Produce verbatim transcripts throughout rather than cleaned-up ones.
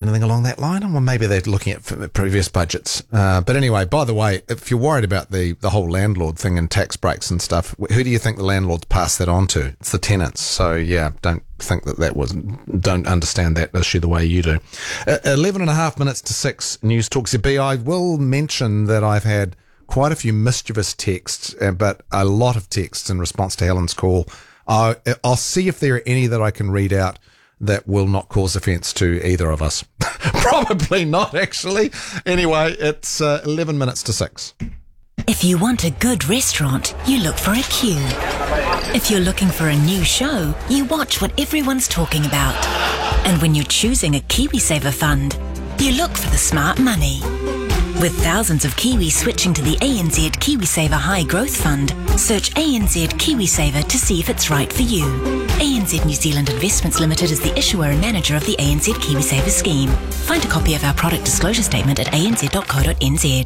anything along that line. Well, maybe they're looking at previous budgets. Uh, but anyway, by the way, if you're worried about the, the whole landlord thing and tax breaks and stuff, who do you think the landlords pass that on to? It's the tenants. So, yeah, don't think that that was, don't understand that issue the way you do. Uh, eleven and a half minutes to six, News Talk Z B. I will mention that I've had quite a few mischievous texts, uh, but a lot of texts in response to Helen's call. Uh, I'll see if there are any that I can read out that will not cause offence to either of us. Probably not, actually. Anyway, it's uh, eleven minutes to six. If you want a good restaurant, you look for a queue. If you're looking for a new show, you watch what everyone's talking about. And when you're choosing a KiwiSaver fund, you look for the smart money. With thousands of Kiwis switching to the A N Z KiwiSaver High Growth Fund, search A N Z KiwiSaver to see if it's right for you. A N Z New Zealand Investments Limited is the issuer and manager of the A N Z KiwiSaver scheme. Find a copy of our product disclosure statement at a n z dot co dot n z.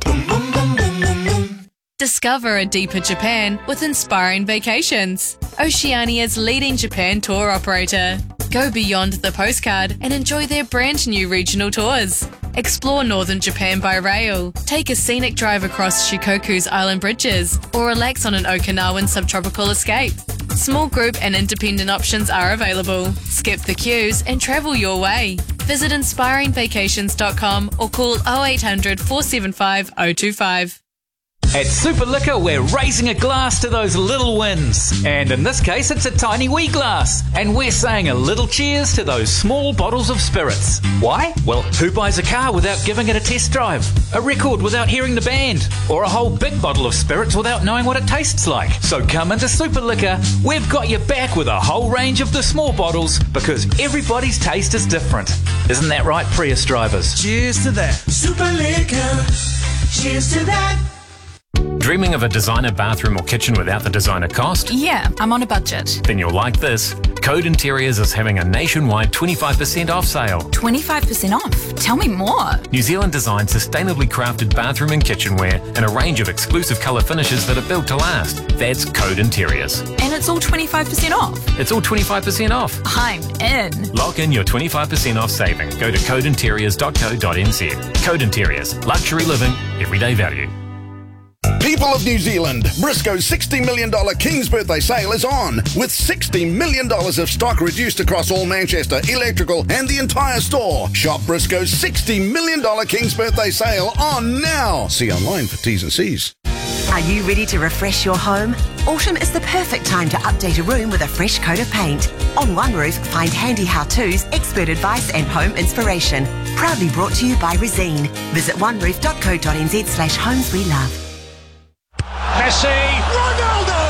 Discover a deeper Japan with Inspiring Vacations, Oceania's leading Japan tour operator. Go beyond the postcard and enjoy their brand new regional tours. Explore northern Japan by rail, take a scenic drive across Shikoku's island bridges, or relax on an Okinawan subtropical escape. Small group and independent options are available. Skip the queues and travel your way. Visit inspiring vacations dot com or call oh eight hundred, four seven five, oh two five. At Super Liquor, we're raising a glass to those little wins. And in this case, it's a tiny wee glass. And we're saying a little cheers to those small bottles of spirits. Why? Well, who buys a car without giving it a test drive? A record without hearing the band? Or a whole big bottle of spirits without knowing what it tastes like? So come into Super Liquor. We've got you back with a whole range of the small bottles because everybody's taste is different. Isn't that right, Prius drivers? Cheers to that. Super Liquor. Cheers to that. Dreaming of a designer bathroom or kitchen without the designer cost? Yeah, I'm on a budget. Then you'll like this. Code Interiors is having a nationwide twenty-five percent off sale. twenty-five percent off? Tell me more. New Zealand designed sustainably crafted bathroom and kitchenware and a range of exclusive colour finishes that are built to last. That's Code Interiors. And it's all twenty-five percent off? It's all twenty-five percent off. I'm in. Lock in your twenty-five percent off saving. Go to code interiors dot co dot n z. Code Interiors. Luxury living, everyday value. People of New Zealand, Briscoe's sixty million dollars King's Birthday Sale is on, with sixty million dollars of stock reduced across all Manchester, electrical and the entire store. Shop Briscoe's sixty million dollars King's Birthday Sale on now. See online for T's and C's. Are you ready to refresh your home? Autumn is the perfect time to update a room with a fresh coat of paint. On One Roof, find handy how-tos, expert advice and home inspiration. Proudly brought to you by Resine. Visit one roof dot co dot n z slash homes we love. Messi! Ronaldo!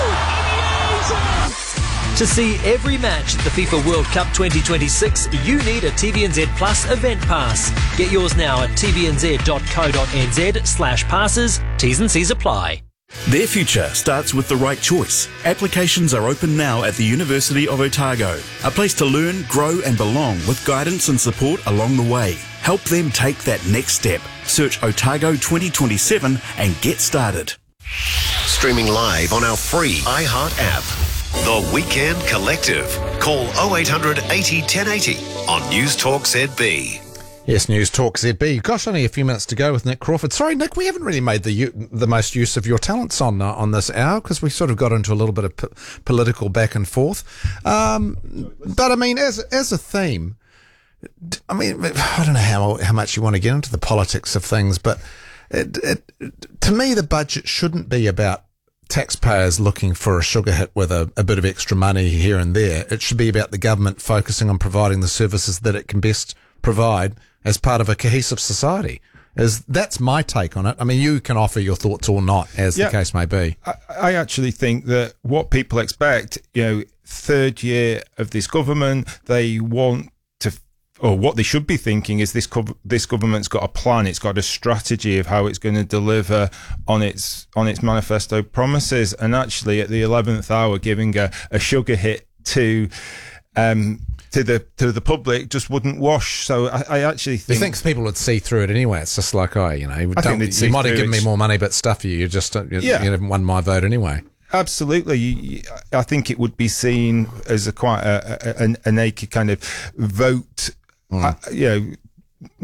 To see every match at the FIFA World Cup twenty twenty-six, you need a T V N Z Plus event pass. Get yours now at t v n z dot co dot n z slash passes. T's and C's apply. Their future starts with the right choice. Applications are open now at the University of Otago, a place to learn, grow and belong with guidance and support along the way. Help them take that next step. Search Otago twenty twenty-seven and get started. Streaming live on our free iHeart app. The Weekend Collective. Call oh eight hundred eighty ten eighty on News Talk Z B. Yes, News Talk Z B. Gosh, only a few minutes to go with Nick Crawford. Sorry, Nick, we haven't really made the u- the most use of your talents on uh, on this hour because we sort of got into a little bit of p- political back and forth. Um, but I mean, as as a theme, I mean, I don't know how how much you want to get into the politics of things, but it, it, to me, the budget shouldn't be about taxpayers looking for a sugar hit with a, a bit of extra money here and there. It should be about the government focusing on providing the services that it can best provide as part of a cohesive society. Is that's my take on it. I mean, you can offer your thoughts or not, as yeah, the case may be. I, I actually think that what people expect, you know, third year of this government, they want to, or what they should be thinking is this co- this government's got a plan, it's got a strategy of how it's going to deliver on its on its manifesto promises, and actually at the eleventh hour giving a, a sugar hit to um to the to the public just wouldn't wash. So I, I actually think... You think people would see through it anyway? It's just like, oh, you know, you, don't, you might have given me more money, but stuff you, you just you, yeah. you haven't won my vote anyway. Absolutely. You, you, I think it would be seen as a quite a, a, a, a naked kind of vote. Mm. Uh, you know,